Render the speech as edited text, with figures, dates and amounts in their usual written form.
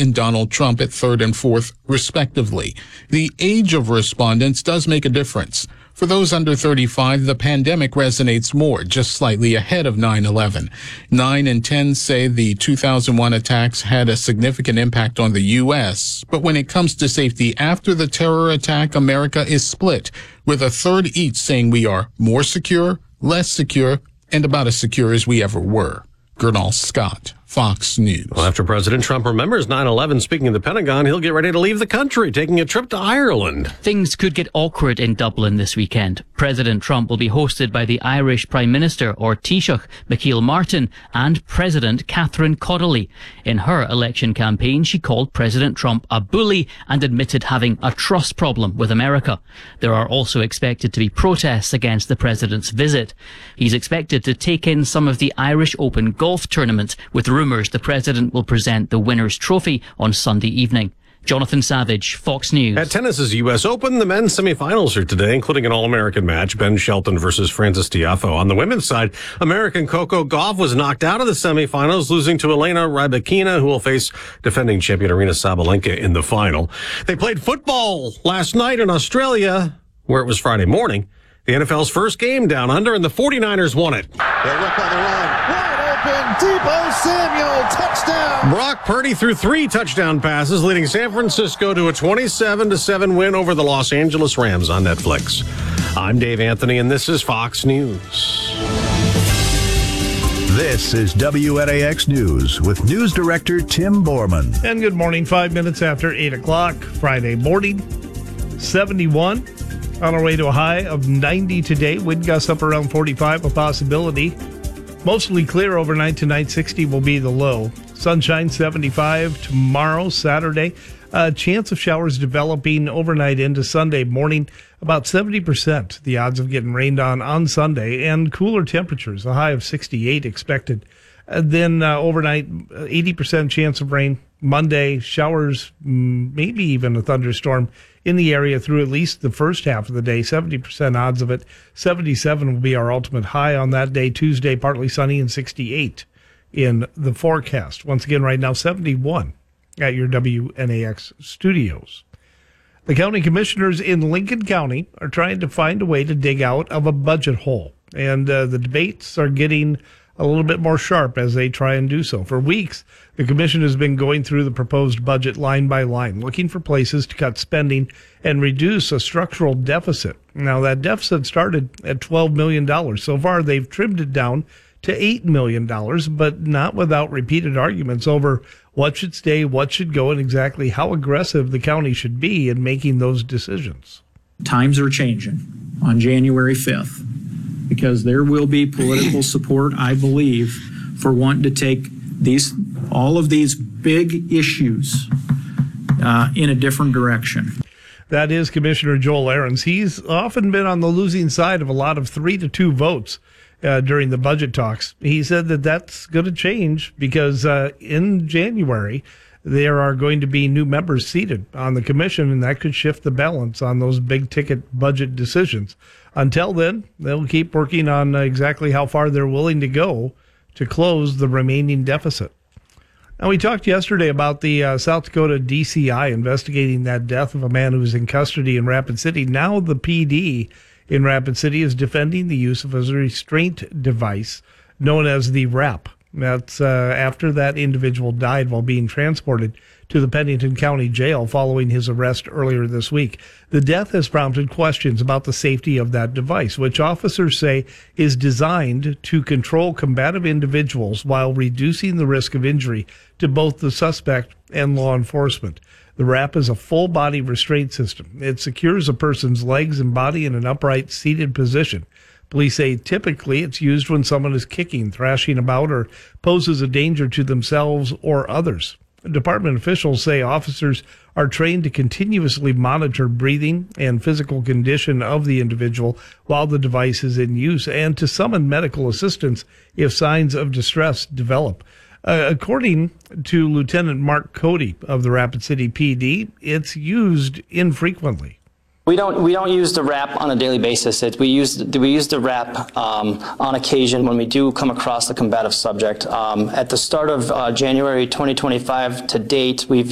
and Donald Trump at third and fourth, respectively. The age of respondents does make a difference. For those under 35, the pandemic resonates more, just slightly ahead of 9/11. 9 and 10 say the 2001 attacks had a significant impact on the U.S., but when it comes to safety after the terror attack, America is split, with a third each saying we are more secure, less secure, and about as secure as we ever were. Gernal Scott, Fox News. Well, after President Trump remembers 9/11, speaking of the Pentagon, he'll get ready to leave the country, taking a trip to Ireland. Things could get awkward in Dublin this weekend. President Trump will be hosted by the Irish Prime Minister, or Taoiseach, Micheál Martin, and President Catherine Connolly. In her election campaign, she called President Trump a bully and admitted having a trust problem with America. There are also expected to be protests against the president's visit. He's expected to take in some of the Irish Open golf tournament, with rumours the president will present the winner's trophy on Sunday evening. Jonathan Savage, Fox News. At tennis's U.S. Open, the men's semifinals are today, including an All-American match, Ben Shelton versus Francis Tiafoe. On the women's side, American Coco Gauff was knocked out of the semifinals, losing to Elena Rybakina, who will face defending champion Aryna Sabalenka in the final. They played football last night in Australia, where it was Friday morning. The NFL's first game down under, and the 49ers won it. They look on the run. Wide open, Deebo Samuel, touchdown. Brock Purdy threw 3 touchdown passes, leading San Francisco to a 27-7 win over the Los Angeles Rams on Netflix. I'm Dave Anthony, and this is Fox News. This is WNAX News with News Director Tim Borman. And good morning, 5 minutes after 8 o'clock, Friday morning, 71. On our way to a high of 90 today. Wind gusts up around 45, a possibility. Mostly clear overnight tonight. 60 will be the low. Sunshine 75 tomorrow, Saturday. Chance of showers developing overnight into Sunday morning. About 70% the odds of getting rained on Sunday. And cooler temperatures, a high of 68 expected. Then overnight, 80% chance of rain. Monday, showers, maybe even a thunderstorm in the area through at least the first half of the day. 70% odds of it. 77 will be our ultimate high on that day. Tuesday, partly sunny, and 68 in the forecast. Once again, right now, 71 at your WNAX studios. The county commissioners in Lincoln County are trying to find a way to dig out of a budget hole. And the debates are getting a little bit more sharp as they try and do so. For weeks, the commission has been going through the proposed budget line by line, looking for places to cut spending and reduce a structural deficit. Now, that deficit started at $12 million. So far, they've trimmed it down to $8 million, but not without repeated arguments over what should stay, what should go, and exactly how aggressive the county should be in making those decisions. Times are changing on January 5th. Because there will be political support, I believe, for wanting to take all of these big issues in a different direction. That is Commissioner Joel Ahrens. He's often been on the losing side of a lot of 3-2 votes during the budget talks. He said that that's going to change because in January, there are going to be new members seated on the commission, and that could shift the balance on those big-ticket budget decisions. Until then, they'll keep working on exactly how far they're willing to go to close the remaining deficit. Now, we talked yesterday about the South Dakota DCI investigating that death of a man who was in custody in Rapid City. Now the PD in Rapid City is defending the use of a restraint device known as the WRAP. That's after that individual died while being transported to the Pennington County Jail following his arrest earlier this week. The death has prompted questions about the safety of that device, which officers say is designed to control combative individuals while reducing the risk of injury to both the suspect and law enforcement. The WRAP is a full-body restraint system. It secures a person's legs and body in an upright, seated position. Police say typically it's used when someone is kicking, thrashing about, or poses a danger to themselves or others. Department officials say officers are trained to continuously monitor breathing and physical condition of the individual while the device is in use and to summon medical assistance if signs of distress develop. According to Lieutenant Mark Cody of the Rapid City PD, it's used infrequently. We don't use the WRAP on a daily basis. We use the WRAP on occasion when we do come across a combative subject. At the start of January 2025 to date, we've